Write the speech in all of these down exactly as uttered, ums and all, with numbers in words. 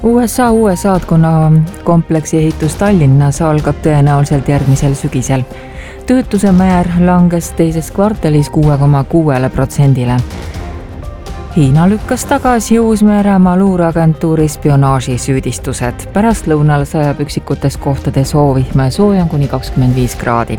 U S A uue saatkonna kompleksi ehitus Tallinnas algab tõenäoliselt järgmisel sügisel. Töötuse määr langes teises kvartalis kuue koma kuus protsendile. Hiina lükkas tagasi Uus-Meremaa luureagentuuri spionaaži süüdistused. Pärast lõunal sajab üksikutes kohtades hoovihma ja sooja kuni kakskümmend viis kraadi.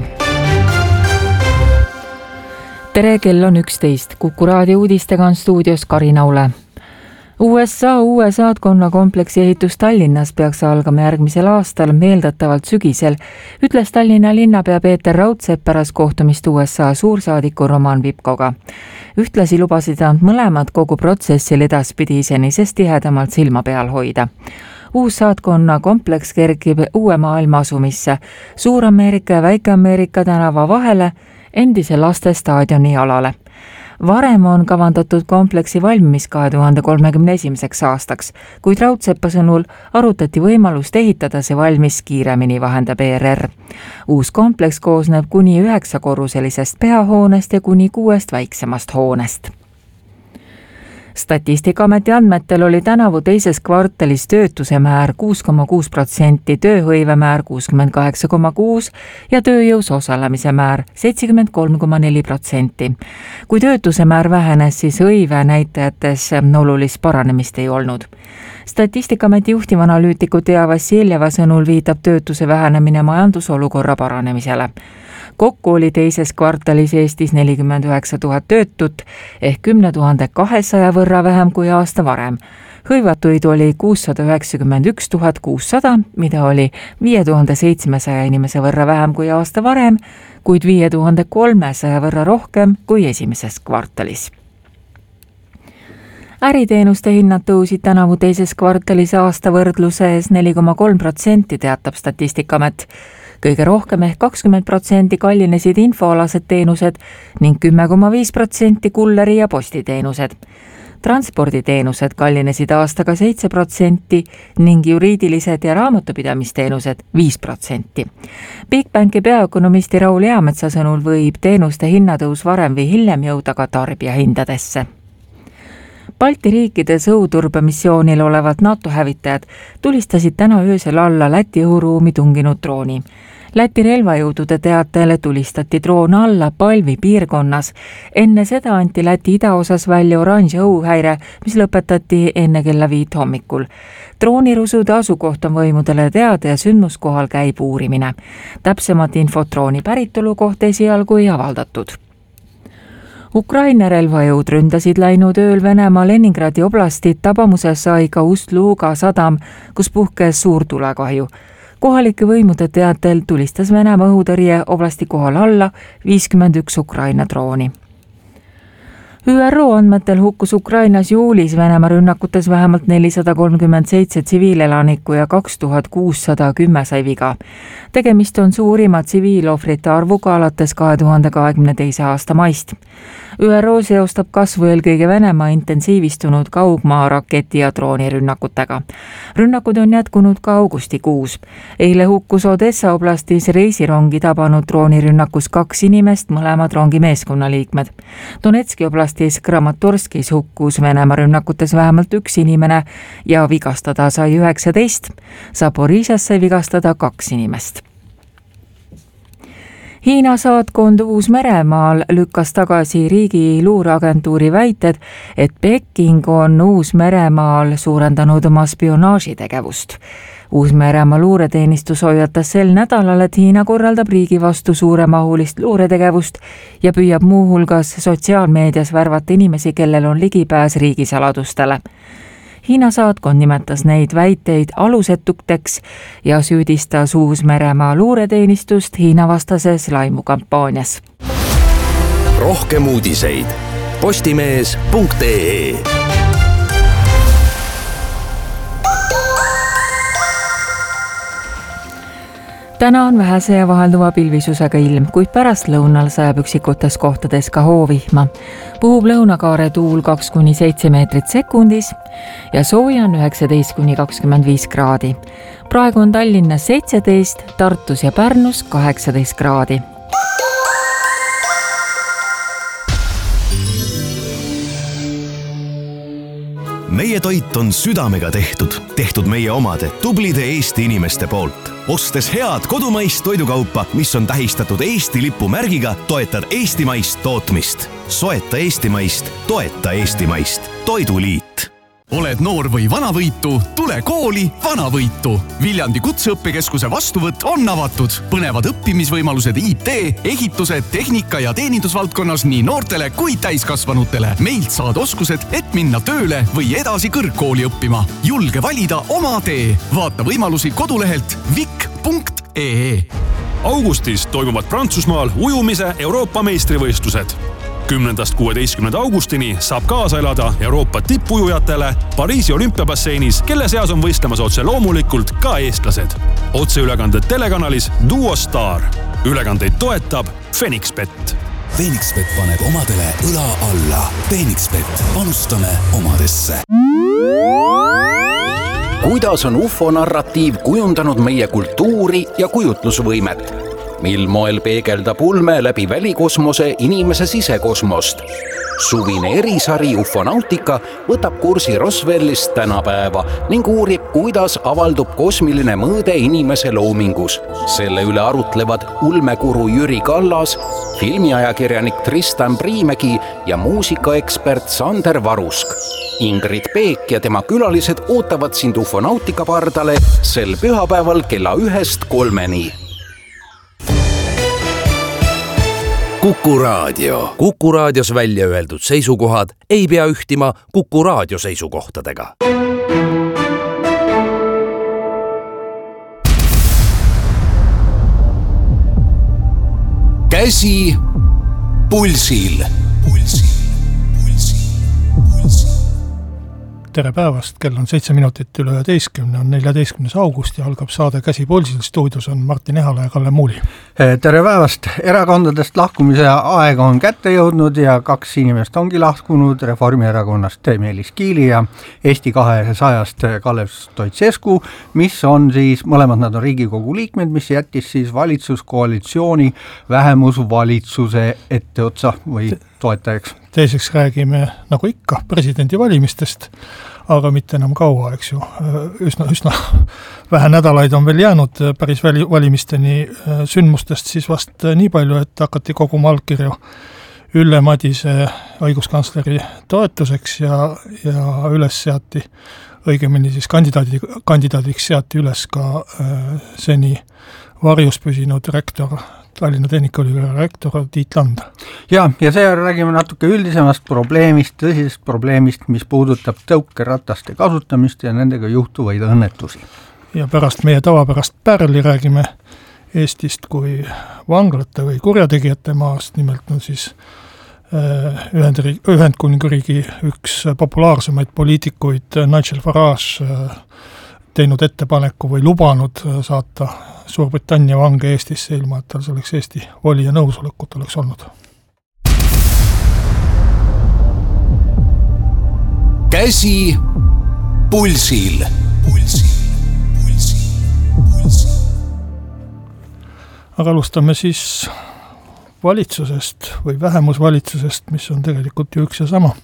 Tere, kell on üksteist. Kuku raadio uudistega on stuudios Karina Ule. U S A uue saatkonna kompleksi ehitus Tallinnas peaks algama järgmisel aastal, meeldatavalt sügisel, ütles Tallinna linnapea Peeter Raudsepp pärast kohtumist U S A suursaadiku Roman Vipkoga. Ühtlasi lubasid nad mõlemad kogu protsessil edaspidi senisest tihedamalt silma peal hoida. Uus saatkonna kompleks kerkib uue maailma asumisse, Suur-Ameerika ja Väike-Ameerika tänava vahele, endise lastestaadioni alale. Varem on kavandatud kompleksi valmis kahe tuhande kolmekümne esimeseks aastaks, kuid Raudsepa sõnul arutati võimalust ehitada see valmis kiiremini, vahendab E R R. Uus kompleks koosneb kuni üheksakorruselisest peahoonest ja kuni kuuest väiksemast hoonest. Statistikaameti andmetel oli tänavu teises kvartalis töötuse määr kuus koma kuus protsenti, tööhõive määr kuuskümmend kaheksa koma kuus ja tööjõus osalemise määr seitsekümmend kolm koma neli protsenti. Kui töötuse määr vähenes, siis hõive näitajates olulist paranemist ei olnud. Statistikaameti juhtivanalüütiku Tea Vassiljeva sõnul viitab töötuse vähenemine majandusolukorra paranemisele. Kokku oli teises kvartalis Eestis nelikümmend üheksa tuhat töötut ehk kümne tuhande kahesaja võrra vähem kui aasta varem. Hõivatuid oli kuussada üheksakümmend üks tuhat kuussada, mida oli viie tuhande seitsmesaja inimese võrra vähem kui aasta varem, kuid viie tuhande kolmesaja võrra rohkem kui esimeses kvartalis. Äriteenuste hinnad tõusid tänavu teises kvartalis aasta võrdluses neli koma kolm protsenti, teatab Statistikaamet. Kõige rohkem ehk kakskümmend protsenti kallinesid infoalased teenused ning kümme koma viis protsenti kulleri ja postiteenused. Transporditeenused kallinesid aastaga seitse protsenti ning juriidilised ja raamatupidamisteenused viis protsenti. Bigbanki peaökonomisti Raul Eametsa sõnul võib teenuste hinnatõus varem või hiljem jõuda ka tarbijahindadesse. Balti riikides õhuturbemissioonil olevad NATO hävitajad tulistasid täna öösel alla Läti õhuruumi tunginud drooni. Läti relvajõudude teatajale tulistati droon alla Palvi piirkonnas. Enne seda anti Läti idaosas välja oranž õhuhäire, mis lõpetati enne kella viit hommikul. Droonirusude asukoht on võimudele teada ja sündmuskohal käib uurimine. Täpsemat infot drooni päritolu kohta esialgu ei avaldatud. Ukraina relvajõud ründasid läinud ööl Venemaa Leningradi oblastit, tabamuses sai ka Ust-Luga sadam, kus puhkes suur tulekahju. Kohalike võimude teatel tulistas Venemaa õhutõrje oblasti kohal alla viiskümmend üks Ukraina drooni. Ü R O andmetel hukkus Ukrainas juulis Venemaa rünnakutes vähemalt nelisada kolmkümmend seitse tsiviilelanikku ja kaks tuhat kuussada kümme sai viga. Tegemist on suurima tsiviilohvrite arvuga alates kahe tuhande kahekümne teise aasta maist. Ü R O seostab kasvu eelkõige Venemaa intensiivistunud kaugmaa raketi ja droonirünnakutega. Rünnakud on jätkunud ka augustikuus. Eile hukkus Odessa oblastis reisirongi tabanud droonirünnakus kaks inimest, mõlemad rongi meeskonnaliikmed. Donetski oblastis Kramatorskis hukkus Venemaa rünnakutes vähemalt üks inimene ja vigastada sai üheksateist. Zaporižžjas sai vigastada kaks inimest. Hiina saatkond Uus-Meremaal lükkas tagasi riigi luureagentuuri väited, et Peking on Uus-Meremaal suurendanud oma spionaažitegevust. Uus-Meremaa luureteenistus hoiatas sel nädalal, et Hiina korraldab riigi vastu suuremahulist luuretegevust ja püüab muuhulgas sotsiaalmeedias värvata inimesi, kellel on ligipääs riigisaladustele. Hiina saatkond nimetas neid väiteid alusetuteks ja süüdistas Uus-Meremaa luureteenistust Hiina vastases laimukampaanias. Rohkem uudiseid postimees punkt ee. Täna on vähese ja vahelduva pilvisusega ilm, kuid pärast lõunal sajab üksikutes kohtades ka hoovihma. Puhub lõunakaare tuul kaks kuni seitse meetrit sekundis ja sooja on üheksateist kuni kakskümmend viis kraadi. Praegu on Tallinnas seitseteist, Tartus ja Pärnus kaheksateist kraadi. meie toit on südamega tehtud, tehtud meie omade tublide Eesti inimeste poolt. Ostes head kodumaist toidukaupa, mis on tähistatud Eesti lipumärgiga, toetad eestimaist tootmist. Soeta eestimaist, toeta eestimaist. Toiduliit. Oled noor või vanavõitu, tule kooli Vanavõitu. Viljandi kutseõppekeskuse vastuvõtt on avatud. Põnevad õppimisvõimalused I T, ehitused, tehnika ja teenindusvaldkonnas nii noortele kui täiskasvanutele. Meilt saad oskused, et minna tööle või edasi kõrgkooli õppima. Julge valida oma tee. Vaata võimalusi kodulehelt vik punkt ee. Augustis toimuvad Prantsusmaal ujumise Euroopa meistrivõistlused. kümnendast kuueteistkümnenda augustini saab kaasa elada Euroopa tippujujatele Pariisi olümpiabasseinis, kelle seas on võistlemas otse loomulikult ka eestlased. Otseülekanded telekanalis Duo Star. Ülekandeid toetab Fenixbet. Fenixbet paneb omadele õla alla. Fenixbet, panustame omadesse. Kuidas on U F O-narratiiv kujundanud meie kultuuri ja kujutlusvõimet? Mil moel peegeldab ulme läbi välikosmose inimese sisekosmost? Suvine erisari Ufonautika võtab kursi Roswellist tänapäeva ning uurib, kuidas avaldub kosmiline mõõde inimese loomingus. Selle üle arutlevad ulmekuru Jüri Kallas, filmiajakirjanik Tristan Priimägi ja muusikaekspert Sander Varusk. Ingrid Peek ja tema külalised ootavad sind Ufonautika pardale sel pühapäeval kella ühest kolmeni. Kuku Raadio. Kuku Raadios välja öeldud seisukohad ei pea ühtima Kuku Raadio seisukohtadega. Käsi pulsil. Pulsil. Tere päevast, kell on seitse minutit üle üheteistkümne, on neljateistkümnes august ja algab saade Käsi pulsil. Stuudios on Martin Ehala ja Kalle Muuli. Tere päevast, erakondadest lahkumise aeg on kätte jõudnud ja kaks inimest ongi lahkunud, Reformierakonnast Meelis Kiili ja Eesti kahesajast Kalev Stoicescu, mis on siis, mõlemad nad on Riigikogu liikmed, mis jättis siis valitsuskoalitsiooni vähemusvalitsuse etteotsa või toetajaks. Teiseks räägime, nagu ikka, presidendi valimistest, aga mitte enam kaua, eks ju. Üsna, üsna vähe nädalaid on veel jäänud päris valimisteni sündmustest, siis vast nii palju, et hakati koguma allkirju Ülle Madise õiguskantsleri toetuseks ja, ja üles seati, õigemini siis kandidaadi, kandidaadiks seati üles ka äh, seni varjus püsinud rektor Tallinna Tehnikaülikooli rektor Tiit Land. Ja, ja see räägime natuke üldisemast probleemist, tõsisest probleemist, mis puudutab tõukerataste kasutamist ja nendega juhtuvaid õnnetusi. Ja pärast meie tavapärast pärli räägime Eestist kui vanglate või kurjategijate maast, nimelt on siis Ühendri, Ühendkuningriigi üks populaarsemaid poliitikuid Nigel Farage teinud ettepaneku või lubanud saata Suurbritannia vange Eestisse, ilma et tal selleks Eesti voli ja nõusolekut oleks olnud. Käsi pulsil. Pulsil. Pulsil. Pulsil. Aga alustame siis valitsusest või vähemusvalitsusest, mis on tegelikult ju üks ja sama.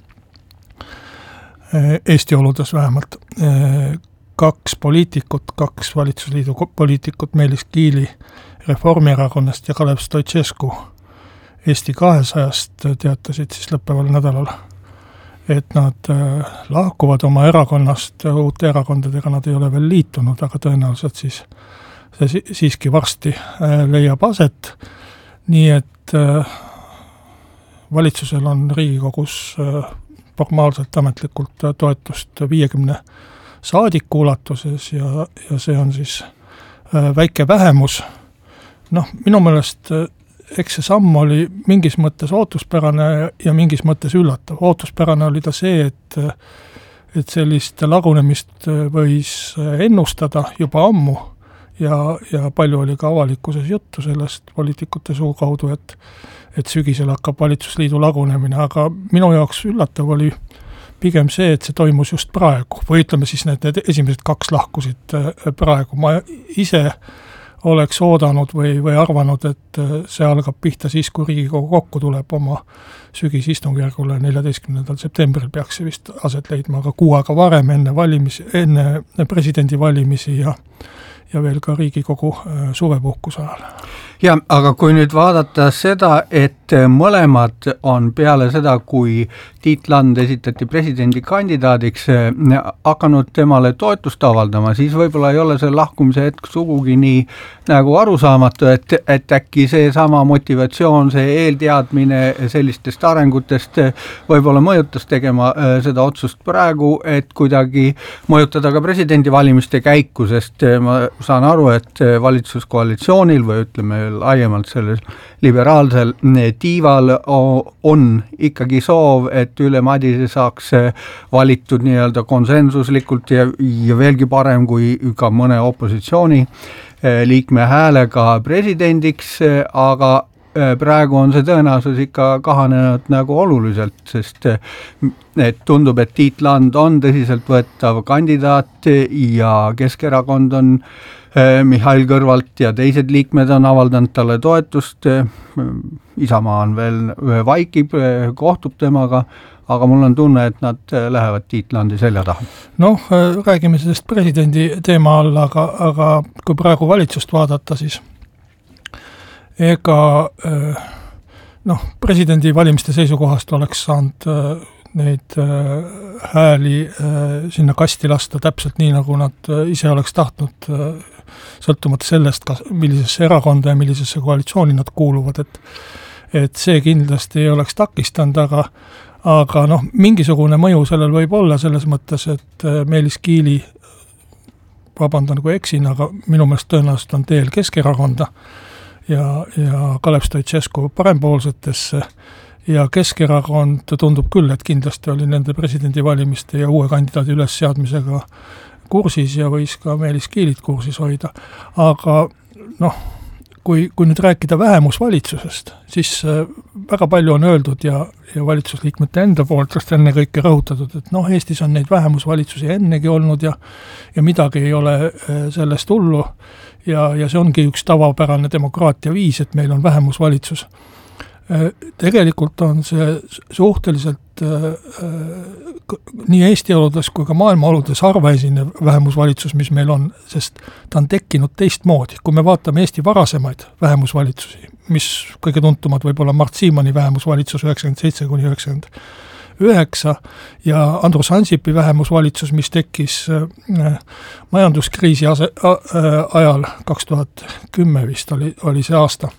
Eesti oludes vähemalt. Kaks poliitikut, kaks valitsusliidu poliitikut, Meelis Kiili Reformierakonnast ja Kalev Stoicescu Eesti kahesajast teatasid siis lõppeval nädalal, et nad lahkuvad oma erakonnast, uute erakondadega nad ei ole veel liitunud, aga tõenäoliselt siis see siiski varsti leiab aset, nii et valitsusel on Riigikogus formaalselt ametlikult toetust viiekümne saadiku ulatuses ja, ja see on siis äh, väike vähemus. Noh, minu meelest eks see samm oli mingis mõttes ootuspärane ja mingis mõttes üllatav. Ootuspärane oli ta see, et, et sellist lagunemist võis ennustada juba ammu ja, ja palju oli ka avalikkuses juttu sellest poliitikute suu kaudu, et, et sügisel hakkab valitsusliidu lagunemine, aga minu jaoks üllatav oli pigem see, et see toimus just praegu, või ütleme siis, need, need esimesed kaks lahkusid praegu. Ma ise oleks oodanud või, või arvanud, et see algab pihta siis, kui Riigikogu kokku tuleb oma sügisistungjärgule neljateistkümnendal septembril peaks see vist aset leidma, aga kuu aega varem enne valimisi, enne presidendi valimisi ja ja veel ka Riigikogu suvepuhkuse ajal. Ja, aga kui nüüd vaadata seda, et mõlemad on peale seda, kui Tiit Land esitati presidendi kandidaadiks, hakanud temale toetust avaldama, siis võib-olla ei ole see lahkumise hetk sugugi nii nagu arusaamatu, et, et äkki see sama motivatsioon, see eelteadmine sellistest arengutest võib-olla mõjutas tegema seda otsust praegu, et kuidagi mõjutada ka presidendivalimiste käiku, sest ma saan aru, et valitsuskoalitsioonil või ütleme laiemalt sellel liberaalsel tiival on ikkagi soov, et Ülle Madise saaks valitud nii-öelda konsensuslikult ja, ja veelgi parem kui ka mõne opositsiooni liikme häälega presidendiks, aga praegu on see tõenäosus ikka kahanenud nagu oluliselt, sest et tundub, et Tiit Land on tõsiselt võetav kandidaat ja Keskerakond on Mihhail Kõrvalt ja teised liikmed on avaldanud talle toetust, Isamaa on veel vaikib, kohtub temaga, aga mul on tunne, et nad lähevad Tiit Landi selja taha. Noh, räägime sellest presidendi teema all, aga, aga kui praegu valitsust vaadata, siis ega noh, presidendi valimiste seisukohast oleks saanud neid hääli sinna kasti lasta täpselt nii, nagu nad ise oleks tahtnud, sõltumata sellest, kas, millisesse erakonda ja millisesse koalitsiooni nad kuuluvad, et, et see kindlasti ei oleks takistanud, aga, aga noh, mingisugune mõju sellel võib olla selles mõttes, et Meelis Kiili, vabandan kui eksin, aga minu meelest tõenäoliselt on teel Keskerakonda ja, ja Kalev Stoicescu parempoolsetesse ja Keskerakond tundub küll, et kindlasti oli nende presidendivalimiste ja uue kandidaadi ülesseadmisega kursis ja võis ka Meelis Kiilit kursis hoida. Aga noh, kui, kui nüüd rääkida vähemusvalitsusest, siis väga palju on öeldud ja, ja valitsusliikmete enda poolt enne kõike rõhutatud, et noh, Eestis on neid vähemusvalitsusi ennegi olnud ja, ja midagi ei ole sellest hullu ja, ja see ongi üks tavapärane demokraatia viis, et meil on vähemusvalitsus. Tegelikult on see suhteliselt nii Eesti oludes kui ka maailma oludes harva esinev vähemusvalitsus, mis meil on, sest ta on tekkinud teistmoodi. Kui me vaatame Eesti varasemaid vähemusvalitsusi, mis kõige tuntumad võib olla Mart Siimanni vähemusvalitsus üheksakümmend seitse kuni üheksakümmend üheksa ja Andrus Ansipi vähemusvalitsus, mis tekkis majanduskriisi ase, ajal kaks tuhat kümme vist oli, oli see aasta.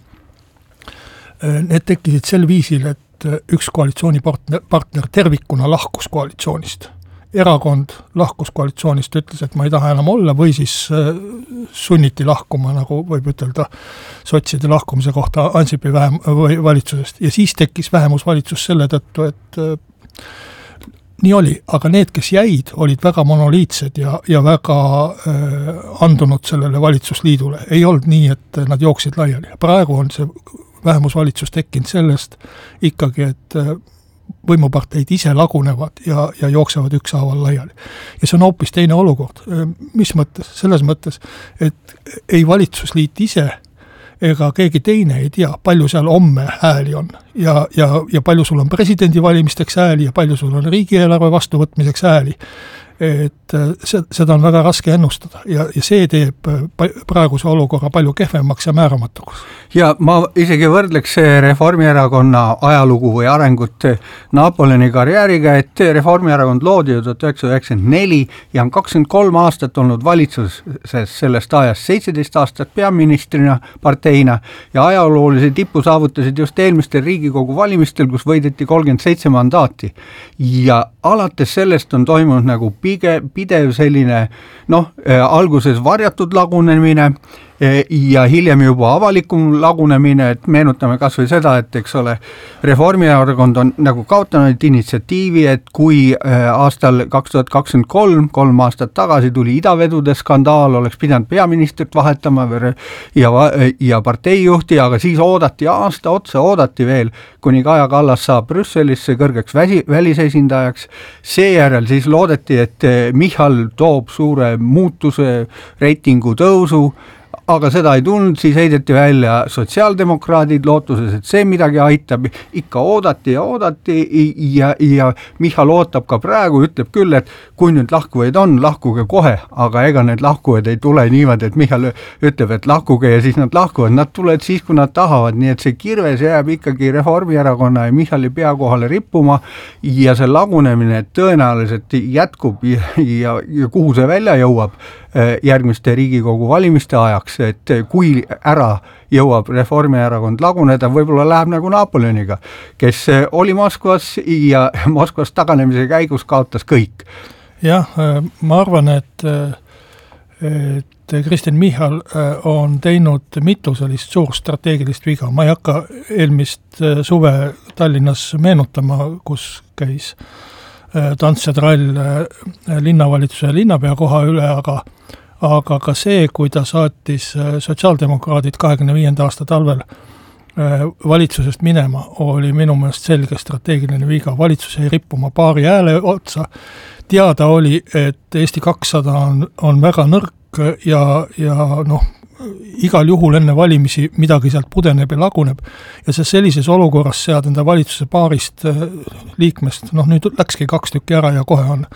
Need tekkisid sel viisil, et üks koalitsioonipartner partner tervikuna lahkus koalitsioonist. Erakond lahkus koalitsioonist, ütles, et ma ei taha enam olla või siis sunniti lahkuma, nagu võib ütelda sotside lahkumise kohta Ansipi vähem, või valitsusest. Ja siis tekkis vähemusvalitsus selle tõttu, et nii oli, aga need, kes jäid, olid väga monoliitsed ja, ja väga äh, andunud sellele valitsusliidule. Ei olnud nii, et nad jooksid laiali. Praegu on see vähemusvalitsus tekkinud sellest ikkagi, et võimuparteid ise lagunevad ja, ja jooksevad ükshaaval laiali. Ja see on hoopis teine olukord. Mis mõttes? Selles mõttes, et ei valitsusliit ise ega keegi teine ei tea, palju seal homme hääli on ja, ja, ja palju sul on presidendivalimisteks hääli ja palju sul on riigieelarve vastuvõtmiseks hääli. Et seda on väga raske ennustada ja, ja see teeb praeguse olukorra palju kehvemaks ja määramatuks. Ja ma isegi võrdleks Reformierakonna ajalugu või arengut Napoleoni karjääriga, et Reformierakond loodi tuhat üheksasada üheksakümmend neli ja on kakskümmend kolm aastat olnud valitsuses sellest ajast, seitseteist aastat peaministrina parteina ja ajaloolise tipu saavutasid just eelmistel Riigikogu valimistel, kus võideti kolmkümmend seitse mandaati ja alates sellest on toimunud nagu pige, pidev selline noh, alguses varjatud lagunemine ja hiljem juba avalikum lagunemine, et meenutame kas või seda, et eks ole, Reformierakond on nagu kaotanud initsiatiivi, et kui aastal kaks tuhat kakskümmend kolm, kolm aastat tagasi tuli idavedude skandaal, oleks pidanud peaministrit vahetama ja, ja parteijuhti, aga siis oodati aasta otsa, oodati veel, kuni Kaja Kallas saab Brüsselisse kõrgeks väsi, välisesindajaks. Seejärel siis loodeti, et Michal toob suure muutuse, reitingu tõusu, aga seda ei tulnud, siis heideti välja sotsiaaldemokraadid lootuses, et see midagi aitab, ikka oodati ja oodati ja, ja Michal ootab ka praegu, ütleb küll, et kui nüüd lahkuvaid on, lahkuge kohe, aga ega need lahkuvad ei tule niimoodi, et Michal ütleb, et lahkuge ja siis nad lahkuvad, nad tulevad siis, kui nad tahavad, nii et see kirves jääb ikkagi Reformierakonna ja Michali pea kohale rippuma ja see lagunemine tõenäoliselt jätkub ja, ja, ja kuhu see välja jõuab järgmiste Riigikogu valimiste ajaks, et kui ära jõuab Reformierakond laguneda, võib-olla läheb nagu Napoleoniga, kes oli Moskvas ja Moskvas taganemise käigus kaotas kõik. Jah, ma arvan, et, et Kristen Michal on teinud mitu sellist suur strateegilist viga. Ma ei hakka eelmist suve Tallinnas meenutama, kus käis Tants ja Trall linnavalitsuse ja linnapea koha üle, aga aga ka see, kui ta saatis sotsiaaldemokraadid kahekümne viienda aasta talvel valitsusest minema, oli minu meelest selge strateegiline viga. Valitsus ei rippuma paari hääle otsa. Teada oli, et Eesti kakssada on, on väga nõrk ja, ja noh, igal juhul enne valimisi midagi sealt pudeneb ja laguneb ja see sellises olukorras sead enda valitsuse paarist liikmest, noh nüüd läkski kaks tükki ära ja kohe on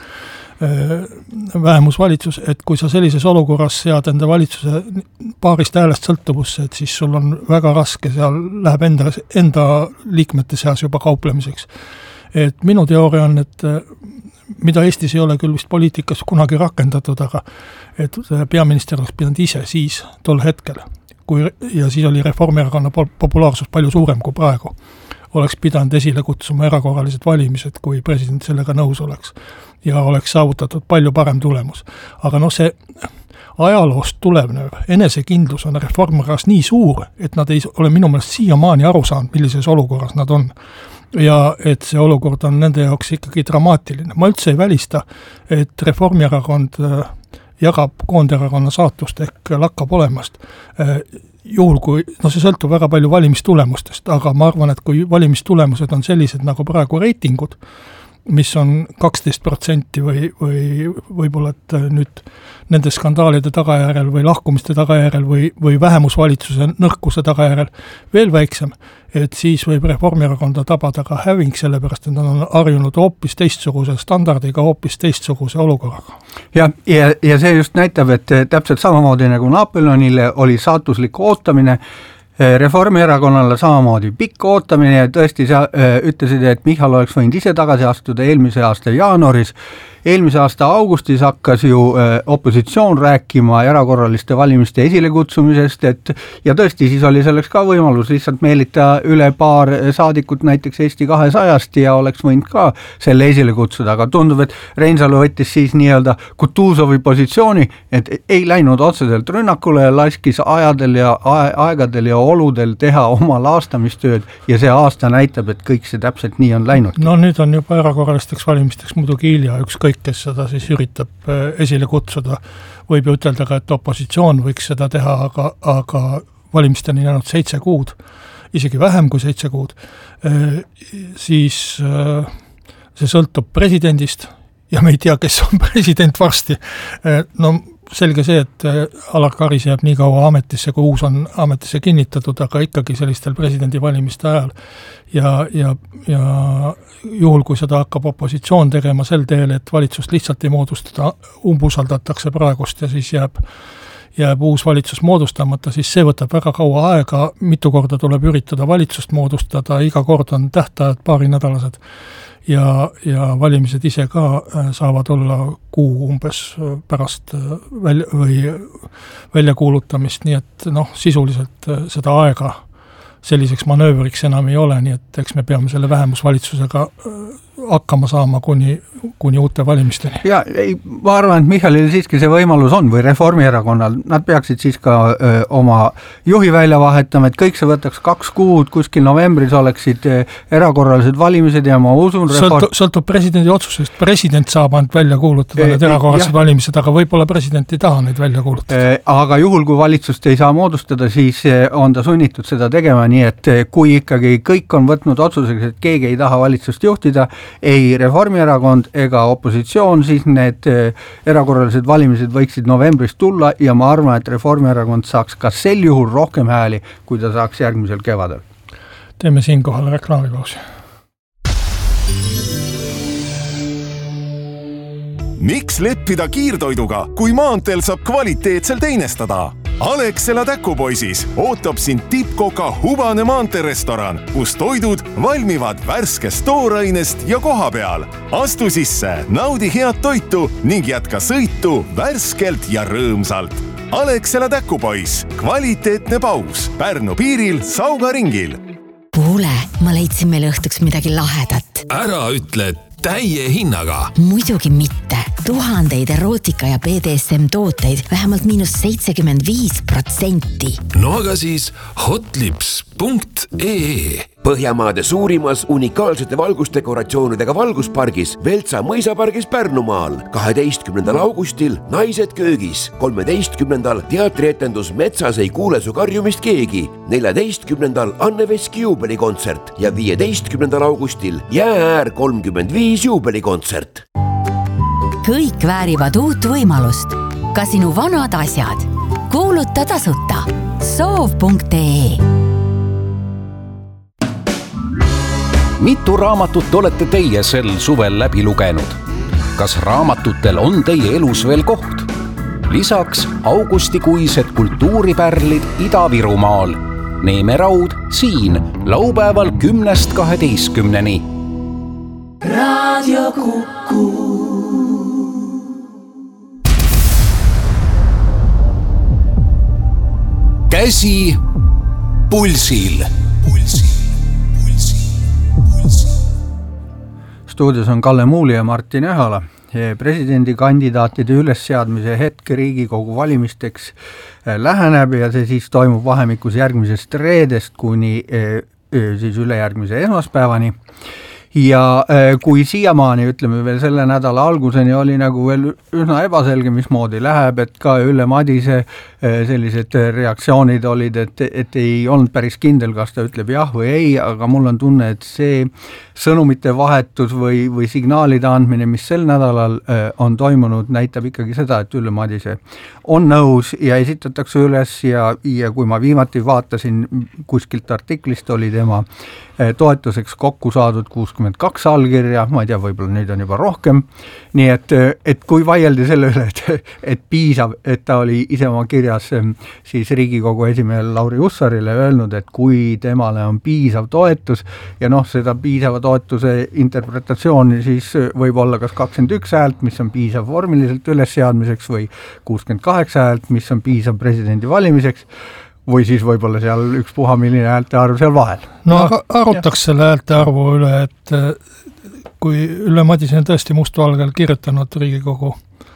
vähemusvalitsus, et kui sa sellises olukorras sead enda valitsuse paarist häälest sõltuvusse, et siis sul on väga raske, seal läheb enda, enda liikmete seas juba kauplemiseks. Et minu teooria on, et mida Eestis ei ole küll vist poliitikas kunagi rakendatud, aga et peaminister oleks pidanud ise siis tol hetkel, kui, ja siis oli Reformierakonna populaarsus palju suurem kui praegu, oleks pidanud esile kutsuma erakorralised valimised, kui president sellega nõus oleks ja oleks saavutatud palju parem tulemus. Aga noh, see ajaloost tulevnev enesekindlus on Reformierakonnast nii suur, et nad ei ole minu meelest siiamaani aru saanud, millises olukorras nad on. Ja et see olukord on nende jaoks ikkagi dramaatiline. Ma üldse ei välista, et Reformierakond jagab Koonderakonna saatust ehk lakkab olemast. Juhul kui, no see sõltub väga palju valimistulemustest, aga ma arvan, et kui valimistulemused on sellised nagu praegu reitingud, mis on kaksteist protsenti või, või võib-olla, et nüüd nende skandaalide tagajärel või lahkumiste tagajärel või, või vähemusvalitsuse nõrkuse tagajärel veel väiksem, et siis võib Reformierakonda tabada ka häving, sellepärast et nad on harjunud hoopis teistsuguse standardiga, hoopis teistsuguse olukorraga. Ja, ja, ja see just näitab, et täpselt samamoodi nagu Napoleonile oli saatuslik ootamine, Reformierakonnale samamoodi pikk ootamine ja tõesti sa öö, ütlesid, et Michal oleks võinud ise tagasi astuda eelmise aasta jaanuaris. Eelmise aasta augustis hakkas ju öö, opositsioon rääkima erakorraliste valimiste esilekutsumisest, et ja tõesti siis oli selleks ka võimalus lihtsalt meelita üle paar saadikut näiteks Eesti kahesajast ja oleks võinud ka selle esile kutsuda, aga tundub, et Reinsalu võttis siis nii-öelda Kutuzovi positsiooni, et ei läinud otseselt rünnakule ja laskis ajadel ja aegadel ja oludel teha oma laastamistööd ja see aasta näitab, et kõik see täpselt nii on läinud. No nüüd on juba erakorralisteks valimisteks muidugi hilja, ükskõik, kes seda siis üritab esile kutsuda. Võib ju ütelda ka, et opositsioon võiks seda teha, aga, aga valimisteni jäänud seitse kuud, isegi vähem kui seitse kuud, siis see sõltub presidendist ja me ei tea, kes on president varsti. No selge see, et Alar Karis jääb nii kaua ametisse, kui uus on ametisse kinnitatud, aga ikkagi sellistel presidendi valimiste ajal. Ja, ja, ja juhul, kui seda hakkab opositsioon tegema sel teel, et valitsust lihtsalt ei moodustada, umbusaldatakse praegust ja siis jääb, jääb uus valitsus moodustamata, siis see võtab väga kaua aega, mitu korda tuleb üritada valitsust moodustada, iga kord on tähtajad paari nädalased. Ja, ja valimised ise ka saavad olla kuu umbes pärast välja, või väljakuulutamist, nii et noh, sisuliselt seda aega selliseks manöövriks enam ei ole, nii et eks me peame selle vähemusvalitsusega hakkama saama kuni, kuni uute valimisteni. Ja ei, ma arvan, et Michalil siiski see võimalus on või Reformierakonnal, nad peaksid siis ka öö, oma juhi välja vahetama, et kõik see võtaks kaks kuud, kuskil novembris oleksid öö, erakorralised valimised ja ma usun reform... sõltub, sõltub presidendi otsusest, president saab ainult välja kuulutada e, need erakorralised jah. Valimised, aga võib-olla president ei taha neid välja kuulutada. E, aga juhul, kui valitsust ei saa moodustada, siis on ta sunnitud seda tegema, nii et kui ikkagi kõik on võtnud otsuseks, et keegi ei taha valitsust juhtida, ei Reformierakond ega opositsioon, siis need erakorralised valimised võiksid novembris tulla ja ma arvan, et Reformierakond saaks ka sel juhul rohkem hääli, kui ta saaks järgmisel kevadel. Teeme siinkohal reklaamipausi. Miks leppida kiirtoiduga, kui maanteel saab kvaliteetsel teinestada? Alexela Täkupoisis ootab sind tippkoka Hubane maanterestoran, kus toidud valmivad värskest toorainest ja koha peal. Astu sisse, naudi head toitu ning jätka sõitu värskelt ja rõõmsalt. Alexela Täkupois, kvaliteetne paus Pärnu piiril Sauga ringil. Kuule, ma leidsin meile õhtuks midagi lahedat. Ära ütle täie hinnaga. Muidugi mitte. Tuhandeid erootika ja B D S M tooteid vähemalt miinus seitsekümmend viis protsenti. No aga siis hotlips punkt ee. Põhjamaade suurimas unikaalsete valgusdekoratsioonidega valguspargis Veltsa mõisapargis Pärnumaal. kaheteistkümnendal augustil Naised köögis. kolmeteistkümnendal teatrietendus Metsas ei kuule su karjumist keegi. neljateistkümnendal Anne Veski juubelikontsert ja viieteistkümnendal augustil Jäääär kolmkümmend viis juubelikontsert. Kõik väärivad uut võimalust. Ka sinu vanad asjad. Kuuluta tasuta. soov punkt ee. Mitu raamatut olete teie sel suvel läbi lugenud? Kas raamatutel on teie elus veel koht? Lisaks augustikuised kultuuripärlid Ida-Virumaal. Neeme Raud siin laupäeval kümnest kaheteistkümneni. Radio Kuku. Käsi pulsil. Pulsil. Stuudios on Kalle Muuli ja Martin Ehala. Presidendikandidaatide ülesseadmise hetk Riigikogu valimisteks läheneb ja see siis toimub vahemikus järgmisest reedest kuni siis ülejärgmise esmaspäevani. Ja kui siiamaani, ütleme veel selle nädala alguseni oli nagu veel üsna ebaselge, mismoodi läheb, et ka Ülle Madise sellised reaktsioonid olid, et, et ei olnud päris kindel, kas ta ütleb jah või ei, aga mul on tunne, et see sõnumite vahetus või, või signaalide andmine, mis sel nädalal on toimunud, näitab ikkagi seda, et Ülle Madise on nõus ja esitatakse üles ja, ja kui ma viimati vaatasin kuskilt artiklist, oli tema toetuseks kokku saadud kuuskümmend kaks allkirja, ma ei tea, võib-olla nüüd on juba rohkem, nii et, et kui vaieldi selle üle, et, et piisav, et ta oli ise oma kirjas siis Riigikogu esimehel Lauri Hussarile öelnud, et kui temale on piisav toetus ja noh, seda piisava toetuse interpretatsiooni siis võib olla kas kakskümmend üks häält, mis on piisav vormiliselt ülesseadmiseks või kuuskümmend kaheksa häält, mis on piisav presidendi valimiseks, või siis võib-olla seal üks puha milline häälte arv seal vahel. No aga arutaks selle häälte arvu üle, et kui Ülle Madise on tõesti mustvalgel kirjutanud Riigikogu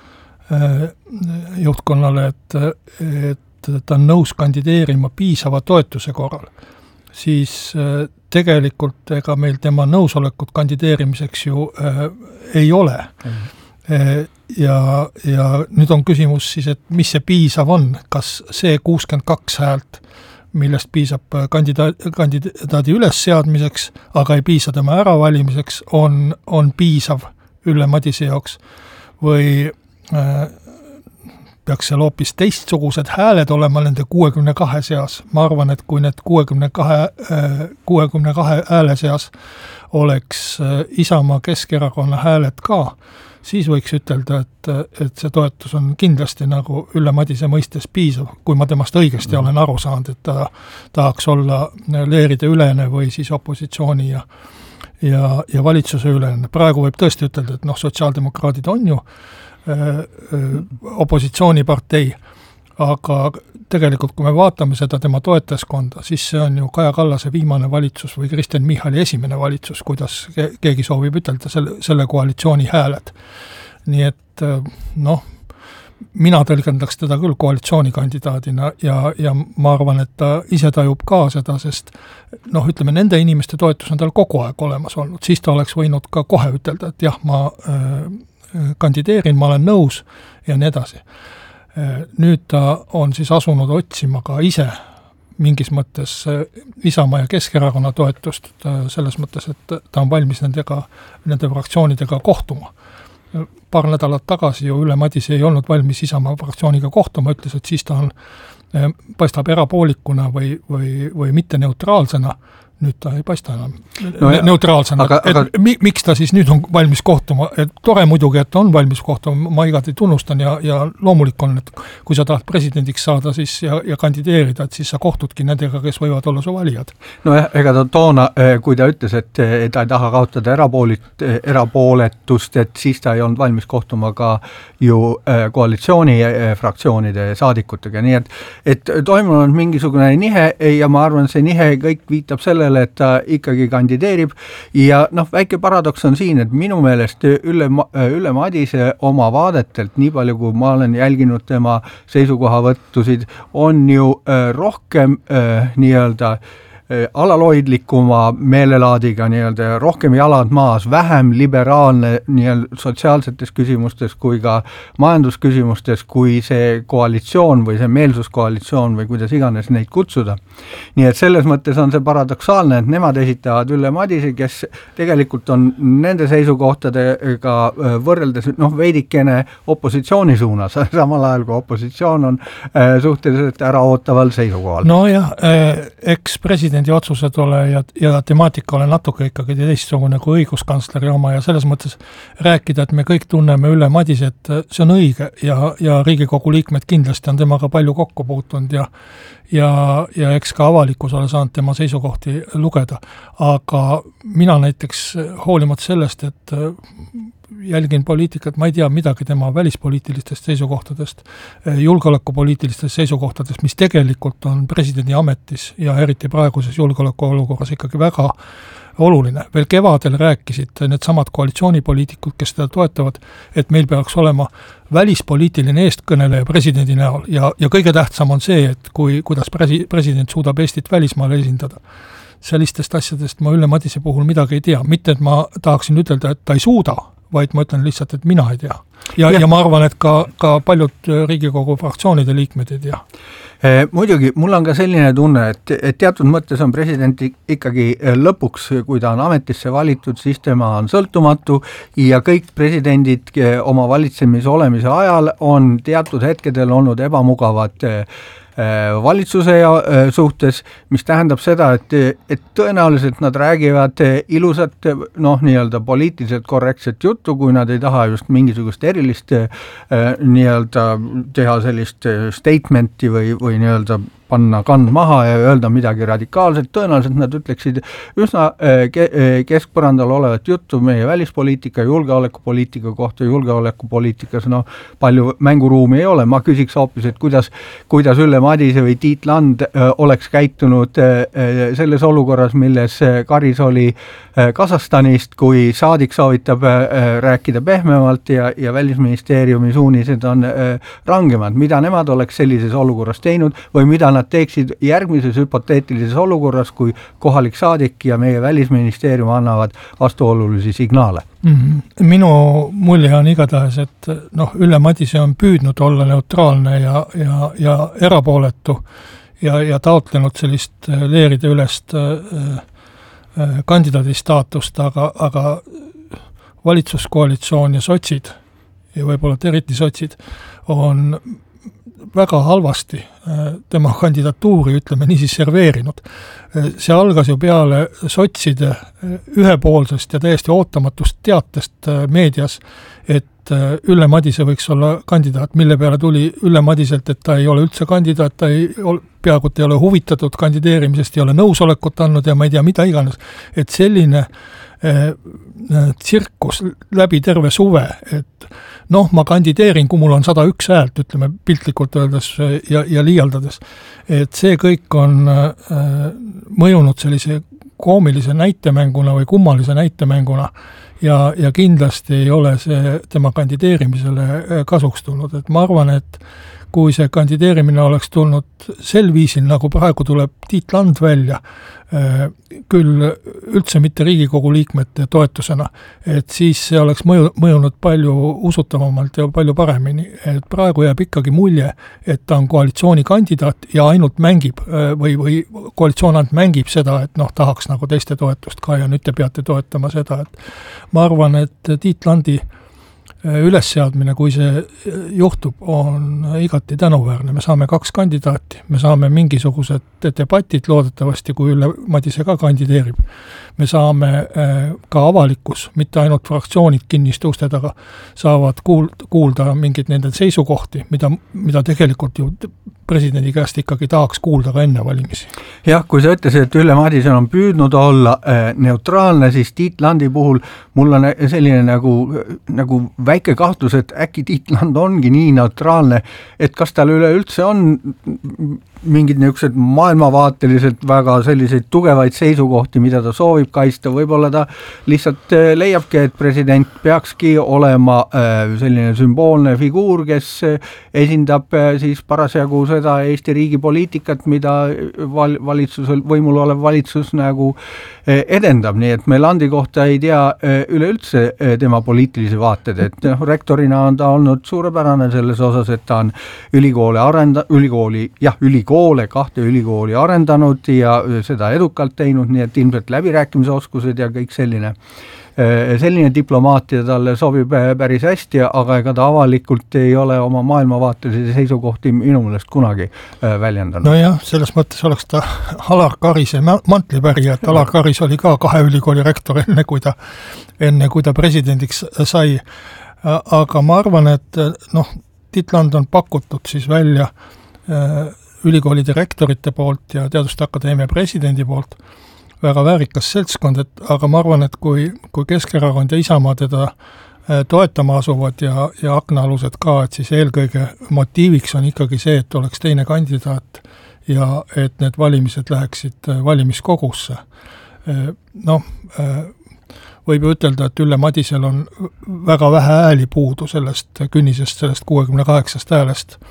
juhtkonnale, et, et ta on nõus kandideerima piisava toetuse korral, siis tegelikult ega meil tema nõusolekut kandideerimiseks ju äh, ei ole. Mm. Ja, ja nüüd on küsimus siis, et mis see piisav on, kas see kuuskümmend kaks häält, millest piisab kandidaat, kandidaadi ülesseadmiseks, aga ei piisa tema äravalimiseks, on, on piisav Ülle Madise jaoks või äh, peaks seal hoopis teistsugused hääled olema nende kuuekümne kahe seas. Ma arvan, et kui need kuuekümne kahe, kuuekümne kahe hääle seas oleks Isamaa Keskerakonna hääled ka, siis võiks ütelda, et, et see toetus on kindlasti nagu Ülle Madise mõistes piisav, kui ma temast õigesti mm. olen aru saanud, et ta tahaks olla leeride ülene või siis opositsiooni ja, ja, ja valitsuse ülene. Praegu võib tõesti ütelda, et noh, sotsiaaldemokraadid on ju öö, öö, opositsioonipartei, aga tegelikult kui me vaatame seda tema toetajaskonda, siis see on ju Kaja Kallase viimane valitsus või Kristen Michali esimene valitsus, kuidas keegi soovib ütelda selle, selle koalitsiooni hääled. Nii et noh, mina tõlgendaks teda küll koalitsioonikandidaadina ja, ja ma arvan, et ta ise tajub ka seda, sest noh, ütleme, nende inimeste toetus on tal kogu aeg olemas olnud, siis ta oleks võinud ka kohe ütelda, et jah, ma äh, kandideerin, ma olen nõus ja nii edasi. Nüüd ta on siis asunud otsima ka ise mingis mõttes Isamaa ja Keskerakonna toetust selles mõttes, et ta on valmis nendega, nende fraktsioonidega kohtuma. Paar nädalat tagasi ju Ülle Madise ei olnud valmis Isamaa fraktsiooniga kohtuma, ütles, et siis ta on, paistab erapoolikuna või, või, või mitte neutraalsena, nüüd ta ei paista enam no ja, neutraalsena, aga, et aga... Mi, miks ta siis nüüd on valmis kohtuma, et tore muidugi, et on valmis kohtuma, ma igati tunnustan ja, ja loomulik on, et kui sa tahad presidendiks saada siis ja, ja kandideerida, et siis sa kohtudki nendega, kes võivad olla su valijad. No ega ta toona, kui ta ütles, et ta ei taha kaotada erapoolit, erapooletust, et siis ta ei olnud valmis kohtuma ka ju koalitsiooni fraktsioonide saadikutega, nii et, et toimunud mingisugune nihe ja ma arvan, see nihe kõik viitab selle, et ta ikkagi kandideerib ja noh, väike paradoks on siin, et minu meelest Ülle, Ülle Madise oma vaadetelt, nii palju kui ma olen jälginud tema seisukohavõttusid, on ju äh, rohkem äh, nii-öelda alaloidlikuma meelelaadiga, nii-öelda rohkem jalad maas, vähem liberaalne nii-öelda sotsiaalsetes küsimustes kui ka majandusküsimustes, kui see koalitsioon või see meelsuskoalitsioon või kuidas iganes neid kutsuda. Nii et selles mõttes on see paradoksaalne, et nemad esitavad Ülle Madise, kes tegelikult on nende seisukohtadega võrreldes noh, veidikene opositsiooni suunas, samal ajal kui opositsioon on äh, suhteliselt äraootaval seisukohal. No jah, äh, eks president otsused ole ja, ja temaatika ole natuke ikkagi teistsugune kui õiguskantsleri oma ja selles mõttes rääkida, et me kõik tunneme Ülle Madise, et see on õige ja, ja Riigikogu liikmed kindlasti on temaga palju kokku puutunud ja, ja, ja eks ka avalikkus ole saanud tema seisukohti lugeda. Aga mina näiteks hoolimata sellest, et jälgin poliitikat, ma ei tea midagi tema välispoliitilistest seisukohtadest, julgeolekupoliitilistest seisukohtadest, mis tegelikult on presidendi ametis ja eriti praeguses julgeolekuolukorras ikkagi väga oluline. Veel kevadel rääkisid need samad koalitsioonipoliitikud, kes seda toetavad, et meil peaks olema välispoliitiline eestkõneleja presidendi näol ja, ja kõige tähtsam on see, et kui, kuidas presi, president suudab Eestit välismaal esindada. Sellistest asjadest ma Ülle Madise puhul midagi ei tea, mitte et ma tahaksin ütelda, et ta ei suuda, vaid ma ütlen lihtsalt, et mina ei tea. Ja, ja. ja ma arvan, et ka, ka paljud Riigikogu fraktsioonide liikmed ei tea. Eh, muidugi, mul on ka selline tunne, et, et teatud mõttes on president ikkagi lõpuks, kui ta on ametisse valitud, siis tema on sõltumatu ja kõik presidendid oma valitsemise olemise ajal on teatud hetkedel olnud ebamugavad valitsuse suhtes, mis tähendab seda, et, et tõenäoliselt nad räägivad ilusat, noh, nii-öelda poliitiliselt korrektset juttu, kui nad ei taha just mingisugust erilist nii-öelda teha sellist statementi või, või nii-öelda panna kand maha ja öelda midagi radikaalselt, tõenäoliselt nad ütleksid üsna keskpõrandal olevat juttu meie välispoliitika, julgeolekupoliitika kohta, julgeolekupoliitikas no palju mänguruumi ei ole, ma küsiks hoopis, et kuidas, kuidas Ülle Madise või Tiit Land oleks käitunud selles olukorras, milles Karis oli Kasahstanist, kui saadik soovitab rääkida pehmemalt ja, ja välisministeeriumi suunised on rangemad, mida nemad oleks sellises olukorras teinud või mida nad teeksid järgmises hüpoteetilises olukorras, kui kohalik saadik ja meie välisministeerium annavad vastuolulisi signaale. Mm-hmm. Minu mulje on igatahes, et noh, Ülle Madise on püüdnud olla neutraalne ja, ja, ja erapooletu ja, ja taotlenud sellist leeride ülest äh, kandidaadi staatust, aga, aga valitsuskoalitsioon ja sotsid ja võib-olla eriti sotsid on väga halvasti tema kandidatuuri, ütleme nii siis serveerinud. See algas ju peale sotside ühepoolsest ja täiesti ootamatust teatest meedias, et Ülle Madise võiks olla kandidaat, mille peale tuli Ülle Madiselt, et ta ei ole üldse kandidaat, ta ei ole, peaaegu ei ole huvitatud kandideerimisest, ei ole nõusolekut andnud ja ma ei tea, mida iganes. Et selline eh, tsirkus läbi terve suve, et noh, ma kandideerin, kui mul on sada üks häält, ütleme piltlikult öeldes ja, ja liialdades. Et see kõik on äh, mõjunud sellise koomilise näitemänguna või kummalise näitemänguna ja, ja kindlasti ei ole see tema kandideerimisele kasuks tulnud. Et ma arvan, et kui see kandideerimine oleks tulnud sel viisil, nagu praegu tuleb Tiit Land välja, küll üldse mitte Riigikogu liikmete toetusena, et siis see oleks mõju, mõjunud palju usutavamalt ja palju paremini. Et praegu jääb ikkagi mulje, et ta on koalitsioonikandidaat ja ainult mängib või, või koalitsioon ainult mängib seda, et noh, tahaks nagu teiste toetust ka ja nüüd te peate toetama seda, et ma arvan, et Tiit Landi ülesseadmine, kui see juhtub, on igati tänuväärne. Me saame kaks kandidaati, me saame mingisugused debatid loodetavasti, kui Ülle Madise ka kandideerib. Me saame ka avalikkus, mitte ainult fraktsioonid kinniste uste taga, saavad kuulda mingid nende seisukohti, mida, mida tegelikult ju presidendi käest ikkagi tahaks kuulda ka enne valimisi. Jah, kui sa ütlesid, et Ülle Madise on püüdnud olla neutraalne, siis Tiit Landi puhul mul on selline nagu, nagu väike kahtlus, et äkki Tiit Land ongi nii neutraalne, et kas tal üleüldse on mingid niisugused maailmavaateliselt väga selliseid tugevaid seisukohti, mida ta soovib kaitsta, võib-olla ta lihtsalt leiabki, et president peakski olema selline sümboolne figuur, kes esindab siis parasjagu seda Eesti riigi poliitikat, mida val- valitsusel, võimul olev valitsus nagu edendab, nii et me Landi kohta ei tea üleüldse tema poliitilisi vaated, et rektorina on ta olnud suurepärane selles osas, et ta on ülikoole arenda-, ülikooli, jah, ülikoole, kahte ülikooli arendanud ja seda edukalt teinud, nii et ilmselt läbirääkimisoskused ja kõik selline selline diplomaatia talle sobib päris hästi, aga ega ta avalikult ei ole oma maailmavaatelisi seisukohti minu meelest kunagi väljendanud. No jah, selles mõttes oleks ta Alar Karise mantlipärija, et Alar Karis oli ka kahe ülikooli rektor enne, kui ta, enne kui ta presidendiks sai. Aga ma arvan, et noh, Tiit Land on pakutud siis välja ülikooli direktorite poolt ja Teaduste Akadeemia presidendi poolt väga väärikas seltskond, et, aga ma arvan, et kui, kui Keskerakond ja Isamaa teda toetama asuvad ja, ja aknaalused ka, et siis eelkõige motiiviks on ikkagi see, et oleks teine kandidaat ja et need valimised läheksid valimiskogusse. Noh, võib ju ütelda, et Ülle Madisel on väga vähe ääli puudu sellest künnisest, sellest kuuekümne kaheksast häälest.